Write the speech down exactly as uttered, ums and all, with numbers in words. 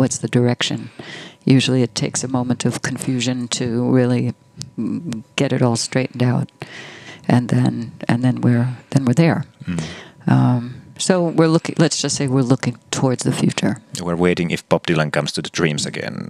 what's the direction. Usually it takes a moment of confusion to really get it all straightened out, and then and then we're then we're there. Mm. Um, so we're looking. Let's just say we're looking towards the future. We're waiting if Bob Dylan comes to the dreams again.